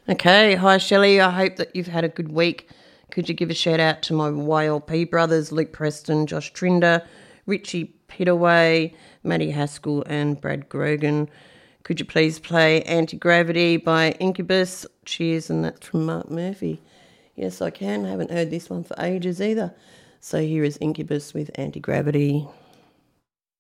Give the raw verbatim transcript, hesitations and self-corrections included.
Okay, hi Shelley. I hope that you've had a good week. Could you give a shout out to my Y L P brothers, Luke Preston, Josh Trinder, Richie Pitaway, Maddie Haskell and Brad Grogan. Could you please play Anti-Gravity by Incubus? Cheers, and that's from Mark Murphy. Yes, I can. I haven't heard this one for ages either. So here is Incubus with Anti-Gravity.